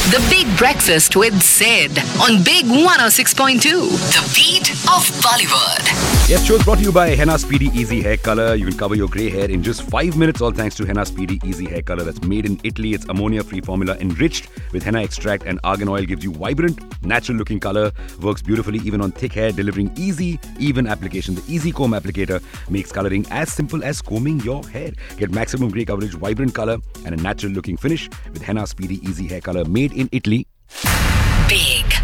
The Big Breakfast with Sid on Big 106.2. The beat of Bollywood. Yes, show's brought to you by Henna Speedy Easy Hair Color. You can cover your grey hair in just 5 minutes, all thanks to Henna Speedy Easy Hair Color. That's made in Italy. It's ammonia-free formula enriched with henna extract and argan oil. Gives you vibrant, natural-looking color. Works beautifully even on thick hair, delivering easy, even application. The Easy Comb Applicator makes coloring as simple as combing your hair. Get maximum grey coverage, vibrant color, and a natural-looking finish with Henna Speedy Easy Hair Color, made in Italy. Big